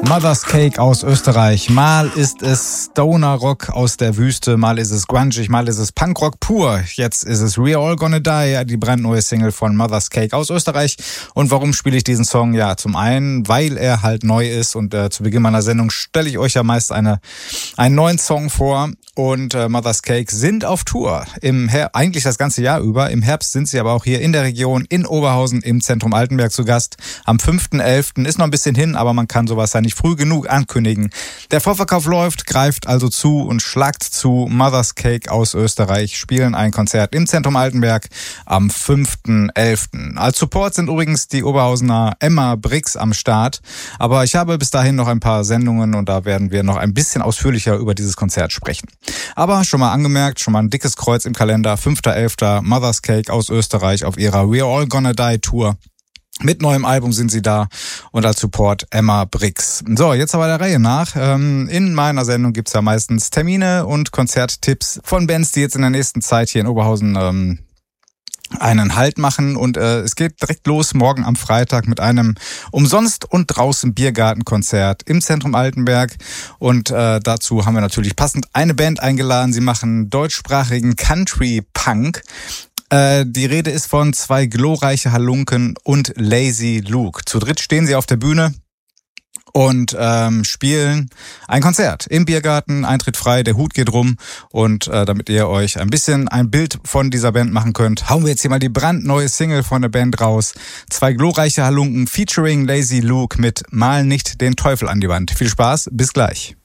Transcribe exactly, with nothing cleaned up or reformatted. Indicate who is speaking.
Speaker 1: Mother's Cake aus Österreich. Mal ist es Stoner Rock aus der Wüste, mal ist es grungig, mal ist es Punkrock pur. Jetzt ist es We All Gonna Die, die brandneue Single von Mother's Cake aus Österreich. Und warum spiele ich diesen Song? Ja, zum einen, weil er halt neu ist und äh, zu Beginn meiner Sendung stelle ich euch ja meist eine, einen neuen Song vor. Und äh, Mother's Cake sind auf Tour, im Her- eigentlich das ganze Jahr über. Im Herbst sind sie aber auch hier in der Region, in Oberhausen, im Zentrum Altenberg zu Gast. Am fünften elften ist noch ein bisschen hin, aber man kann sowas ja nicht früh genug ankündigen. Der Vorverkauf läuft, greift also zu und schlagt zu. Mother's Cake aus Österreich spielen ein Konzert im Zentrum Altenberg am fünften elften Als Support sind übrigens die Oberhausener Emma Brix am Start. Aber ich habe bis dahin noch ein paar Sendungen und da werden wir noch ein bisschen ausführlicher über dieses Konzert sprechen. Aber schon mal angemerkt, schon mal ein dickes Kreuz im Kalender, fünften elften Mother's Cake aus Österreich auf ihrer We All Gonna Die Tour. Mit neuem Album sind sie da und als Support Emma Brix. So, jetzt aber der Reihe nach. In meiner Sendung gibt's ja meistens Termine und Konzerttipps von Bands, die jetzt in der nächsten Zeit hier in Oberhausen ähm, einen Halt machen und äh, es geht direkt los morgen am Freitag mit einem Umsonst- und draußen Biergartenkonzert im Zentrum Altenberg und äh, dazu haben wir natürlich passend eine Band eingeladen. Sie machen deutschsprachigen Country-Punk. Äh, die Rede ist von zwei glorreiche Halunken und Lazy Luke. Zu dritt stehen sie auf der Bühne und ähm, spielen ein Konzert im Biergarten, Eintritt frei, der Hut geht rum und äh, damit ihr euch ein bisschen ein Bild von dieser Band machen könnt, hauen wir jetzt hier mal die brandneue Single von der Band raus. Zwei glorreiche Halunken featuring Lazy Luke mit Mal nicht den Teufel an die Wand. Viel Spaß, bis gleich.